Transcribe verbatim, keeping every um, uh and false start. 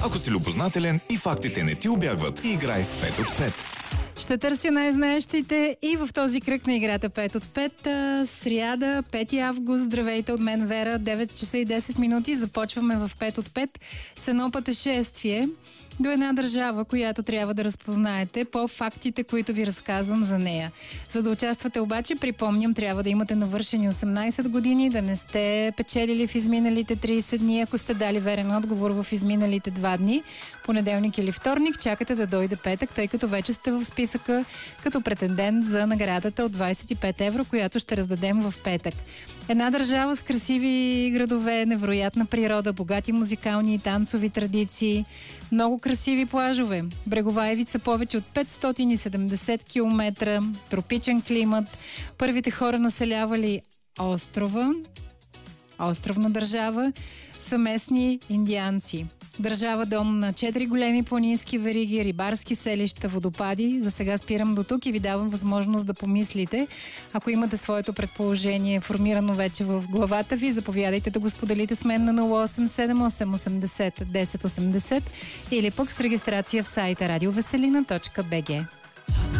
Ако си любознателен и фактите не ти убягват, играй с пет от пет. Ще търся най-знаещите и в този кръг на играта пет от пет. Сряда, пети август. Здравейте от мен, Вера. девет часа и десет минути. Започваме в пет от пет с едно пътешествие до една държава, която трябва да разпознаете по фактите, които ви разказвам за нея. За да участвате обаче, припомням, трябва да имате навършени осемнайсет години, да не сте печелили в изминалите трийсет дни, ако сте дали верен отговор в изминалите два дни, понеделник или вторник, чакате да дойде петък, тъй като вече сте в списъка като претендент за наградата от двайсет и пет евро, която ще раздадем в петък. Една държава с красиви градове, невероятна природа, богати музикални и танцови традиции, много красиви плажове, брегова ивица повече от петстотин и седемдесет километра, тропичен климат, първите хора населявали острова, островна държава, са местни индианци. Държава дом на четири големи планински вериги, рибарски селища, водопади. За сега спирам до тук и ви давам възможност да помислите. Ако имате своето предположение формирано вече в главата ви, заповядайте да го споделите с мен на нула осем седем осем осемдесет десет осемдесет или пък с регистрация в сайта радиовеселина точка би джи.